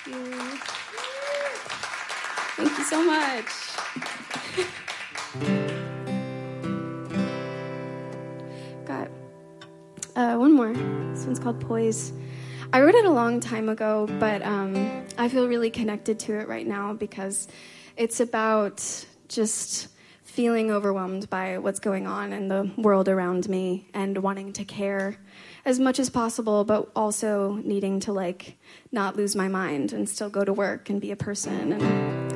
you. Thank you so much. Got one more. This one's called Poise. I wrote it a long time ago, but I feel really connected to it right now because it's about just feeling overwhelmed by what's going on in the world around me and wanting to care as much as possible, but also needing to, like, not lose my mind and still go to work and be a person and